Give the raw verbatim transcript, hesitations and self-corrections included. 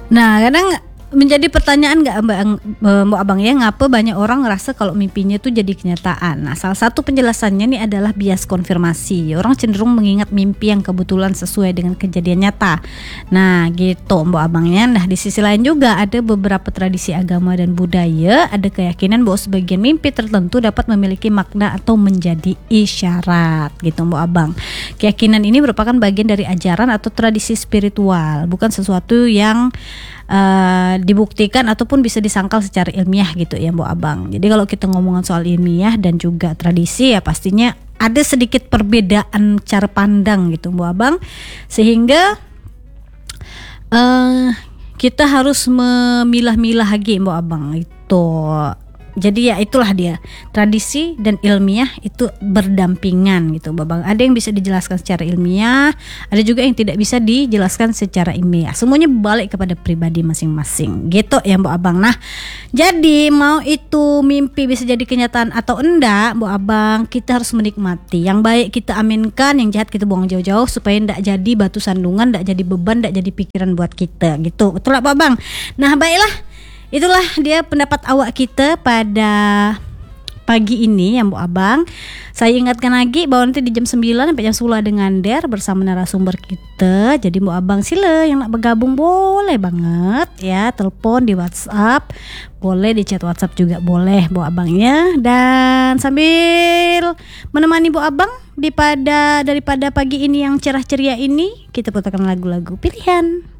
Nah, kadang menjadi pertanyaan nggak mbak, mbak abang ya, ngapa banyak orang ngerasa kalau mimpinya tuh jadi kenyataan. Nah, salah satu penjelasannya nih adalah bias konfirmasi. Orang cenderung mengingat mimpi yang kebetulan sesuai dengan kejadian nyata. Nah gitu mbak abangnya. Nah di sisi lain juga ada beberapa tradisi agama dan budaya, ada keyakinan bahwa sebagian mimpi tertentu dapat memiliki makna atau menjadi isyarat gitu mbak abang. Keyakinan ini merupakan bagian dari ajaran atau tradisi spiritual, bukan sesuatu yang Uh, dibuktikan ataupun bisa disangkal secara ilmiah gitu ya Mbak Abang. Jadi kalau kita ngomongin soal ilmiah dan juga tradisi ya pastinya ada sedikit perbedaan cara pandang gitu Mbak Abang, sehingga uh, kita harus memilah-milah lagi Mbak Abang itu. Jadi ya itulah dia, tradisi dan ilmiah itu berdampingan gitu Babang. Ada yang bisa dijelaskan secara ilmiah, ada juga yang tidak bisa dijelaskan secara ilmiah. Semuanya balik kepada pribadi masing-masing gitu ya Mbak Abang. Nah jadi mau itu mimpi bisa jadi kenyataan atau enggak Mbak Abang, kita harus menikmati. Yang baik kita aminkan, yang jahat kita buang jauh-jauh supaya enggak jadi batu sandungan, enggak jadi beban, enggak jadi pikiran buat kita gitu. Betul lah Mbak Abang. Nah baiklah, itulah dia pendapat awak kita pada pagi ini ya Mbak Abang. Saya ingatkan lagi bahwa nanti di jam sembilan sampai jam sepuluh dengan Der bersama narasumber kita. Jadi Mbak Abang sila yang nak bergabung boleh banget ya, telepon di WhatsApp, boleh di chat WhatsApp juga boleh Mbak Abangnya. Dan sambil menemani Mbak Abang di pada daripada pagi ini yang cerah ceria ini, kita putarkan lagu-lagu pilihan.